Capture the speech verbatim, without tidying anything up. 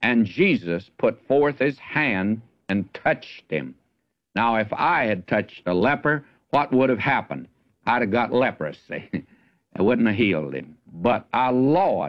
and Jesus put forth his hand and touched him. Now, if I had touched a leper, what would have happened? I'd have got leprosy. I wouldn't have healed him. But our Lord